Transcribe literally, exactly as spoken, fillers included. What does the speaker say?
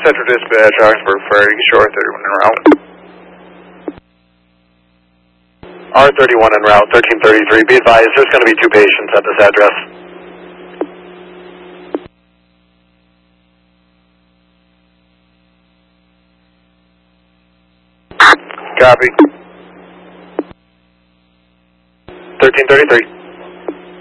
Central Dispatch, Oxford Ferry, Shore thirty-one en route. R thirty-one en route, thirteen thirty-three. Be advised, there's going to be two patients at this address. Copy. thirteen thirty-three.